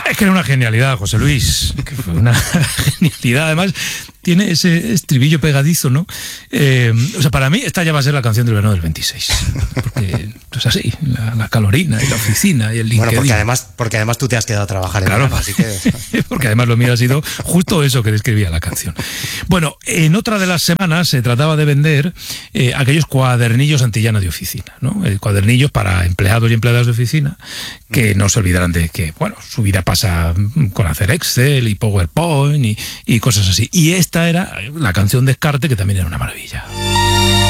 Es que era una genialidad, José Luis. Que fue una genialidad. Además, tiene ese estribillo pegadizo, ¿no? O sea, para mí esta ya va a ser la canción del verano del 26. Porque es así, la calorina y la oficina y el LinkedIn. Bueno, porque además tú te has quedado a trabajar en verano, así que... Porque además lo mío ha sido justo eso que describía la canción. Bueno, en otra de las semanas se trataba de vender aquellos cuadernillos antillana de oficina, ¿no? Cuadernillos para empleados y empleadas de oficina que no se olvidarán de que, bueno, su vida pasa con hacer Excel y PowerPoint y cosas así. Y esta era la canción Descarte, que también era una maravilla.